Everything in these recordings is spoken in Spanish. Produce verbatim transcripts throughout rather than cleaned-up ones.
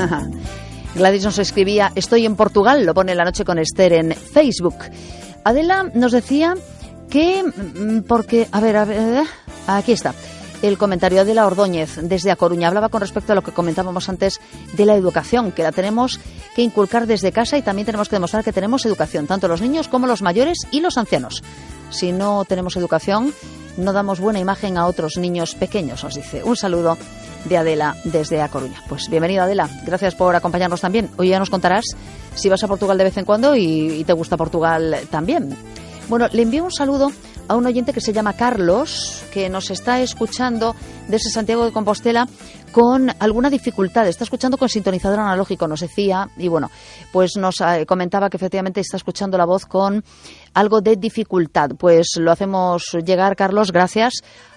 Gladys nos escribía, estoy en Portugal, lo pone La Noche con Esther en Facebook. Adela nos decía que, porque, a ver, a ver, aquí está. El comentario de la Ordóñez desde A Coruña hablaba con respecto a lo que comentábamos antes de la educación, que la tenemos que inculcar desde casa y también tenemos que demostrar que tenemos educación, tanto los niños como los mayores y los ancianos. Si no tenemos educación, no damos buena imagen a otros niños pequeños, os dice. Un saludo de Adela desde A Coruña. Pues bienvenida, Adela, gracias por acompañarnos también. Hoy ya nos contarás si vas a Portugal de vez en cuando y, y te gusta Portugal también. Bueno, le envío un saludo a un oyente que se llama Carlos, que nos está escuchando desde Santiago de Compostela con alguna dificultad. Está escuchando con sintonizador analógico, nos decía, y bueno, pues nos eh, comentaba que efectivamente está escuchando la voz con algo de dificultad. Pues lo hacemos llegar, Carlos, gracias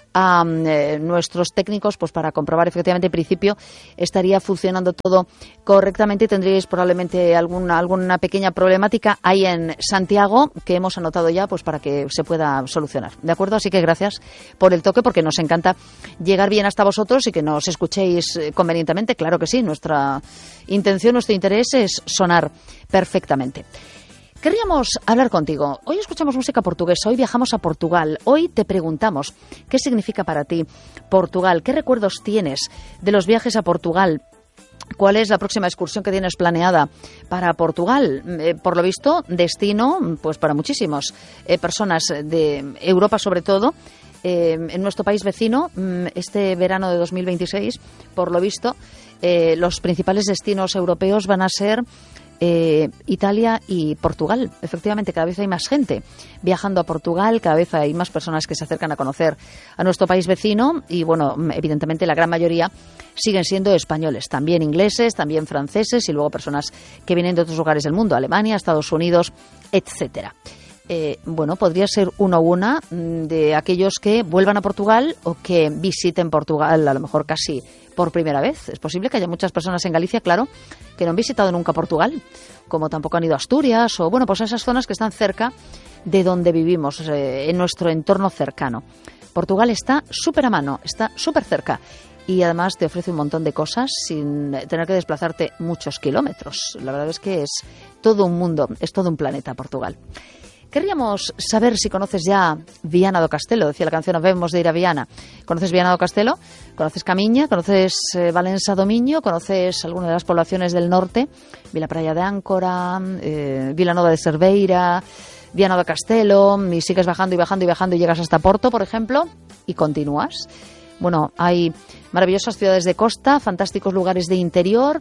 a eh, nuestros técnicos, pues para comprobar efectivamente en principio estaría funcionando todo correctamente y tendríais probablemente alguna alguna pequeña problemática ahí en Santiago que hemos anotado ya pues para que se pueda solucionar, ¿de acuerdo? Así que gracias por el toque, porque nos encanta llegar bien hasta vosotros y que nos escuchéis convenientemente. Claro que sí, nuestra intención, nuestro interés es sonar perfectamente. Querríamos hablar contigo. Hoy escuchamos música portuguesa, hoy viajamos a Portugal. Hoy te preguntamos qué significa para ti Portugal, qué recuerdos tienes de los viajes a Portugal. ¿Cuál es la próxima excursión que tienes planeada para Portugal? Eh, por lo visto, destino pues para muchísimas eh, personas de Europa sobre todo. Eh, en nuestro país vecino, este verano de dos mil veintiséis, por lo visto, eh, los principales destinos europeos van a ser Eh, Italia y Portugal. Efectivamente, cada vez hay más gente viajando a Portugal, cada vez hay más personas que se acercan a conocer a nuestro país vecino y, bueno, evidentemente la gran mayoría siguen siendo españoles, también ingleses, también franceses y luego personas que vienen de otros lugares del mundo, Alemania, Estados Unidos, etcétera. Eh, bueno, podría ser uno o una de aquellos que vuelvan a Portugal o que visiten Portugal a lo mejor casi por primera vez. Es posible que haya muchas personas en Galicia, claro, que no han visitado nunca Portugal, como tampoco han ido a Asturias o, bueno, pues a esas zonas que están cerca de donde vivimos, eh, en nuestro entorno cercano. Portugal está súper a mano, está súper cerca y además te ofrece un montón de cosas sin tener que desplazarte muchos kilómetros. La verdad es que es todo un mundo, es todo un planeta Portugal. Querríamos saber si conoces ya Viana do Castelo. Decía la canción, habemos de ir a Viana. ¿Conoces Viana do Castelo? ¿Conoces Camiña? ¿Conoces eh, Valença do Miño? ¿Conoces alguna de las poblaciones del norte? Vila Praia de Áncora, eh, Vila Nova de Cerveira, Viana do Castelo, y sigues bajando y bajando y bajando y llegas hasta Porto, por ejemplo, y continúas. Bueno, hay maravillosas ciudades de costa, fantásticos lugares de interior,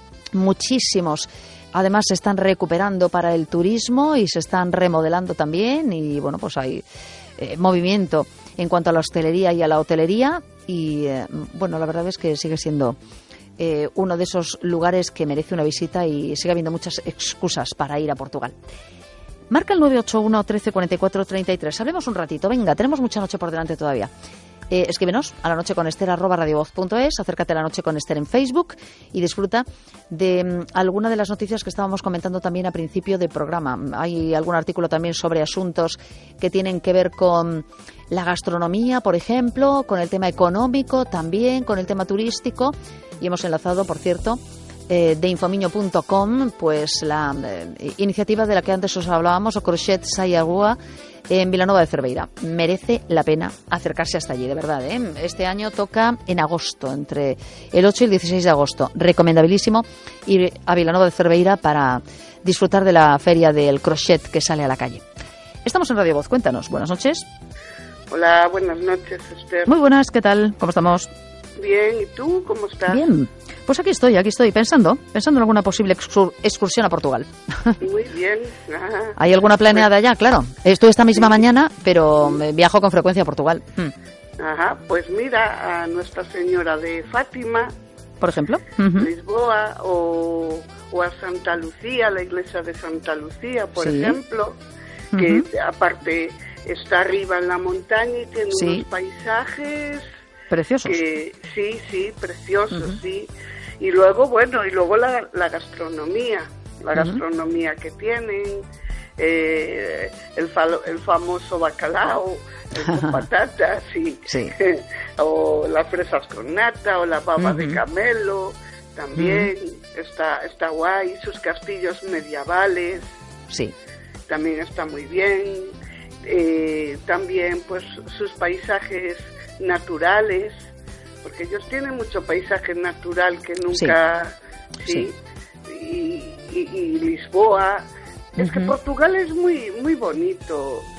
muchísimos. Además se están recuperando para el turismo y se están remodelando también y bueno, pues hay eh, movimiento en cuanto a la hostelería y a la hotelería y eh, bueno, la verdad es que sigue siendo eh, uno de esos lugares que merece una visita y sigue habiendo muchas excusas para ir a Portugal. Marca el nueve ocho uno, trece, cuarenta y cuatro, treinta y tres. Hablemos un ratito, venga, tenemos mucha noche por delante todavía. Eh, escríbenos a la noche con Esther arroba radiovoz punto es, acércate a La Noche con Esther en Facebook y disfruta de um, alguna de las noticias que estábamos comentando también a principio del programa. Hay algún artículo también sobre asuntos que tienen que ver con la gastronomía, por ejemplo, con el tema económico también, con el tema turístico y hemos enlazado, por cierto, eh, de infomiño punto com, pues la eh, iniciativa de la que antes os hablábamos, o Crochet Sayagua, en Vilanova de Cerveira. Merece la pena acercarse hasta allí, de verdad, ¿eh? Este año toca en agosto, entre el ocho y el dieciséis de agosto. Recomendabilísimo ir a Vilanova de Cerveira para disfrutar de la feria del crochet que sale a la calle. Estamos en Radio Voz, cuéntanos. Buenas noches. Hola, buenas noches, Esther. Muy buenas, ¿qué tal? ¿Cómo estamos? Bien, ¿y tú cómo estás? Bien, pues aquí estoy, aquí estoy, pensando, pensando en alguna posible excur- excursión a Portugal. Muy bien. Ajá. ¿Hay alguna planeada ya? Claro, estoy esta misma Sí. mañana, pero me viajo con frecuencia a Portugal. Hmm. Ajá, pues mira, a Nuestra Señora de Fátima, Por ejemplo. Uh-huh. Lisboa, o, o a Santa Lucía, la iglesia de Santa Lucía, por Sí. ejemplo, que Uh-huh. aparte está arriba en la montaña y tiene Sí. unos paisajes... Preciosos. Que, sí, sí, preciosos, Uh-huh. sí. Y luego, bueno, y luego la, la gastronomía, la Uh-huh. gastronomía que tienen, eh, el, falo, el famoso bacalao, el con patatas, y, Sí. o las fresas con nata, o la baba Uh-huh. de camelo, también mm. está, está guay, sus castillos medievales. Sí. También está muy bien. Eh, también pues sus paisajes naturales, porque ellos tienen mucho paisaje natural que nunca... Sí. sí. Y, y, y Lisboa. Es uh-huh. que Portugal es muy, muy bonito.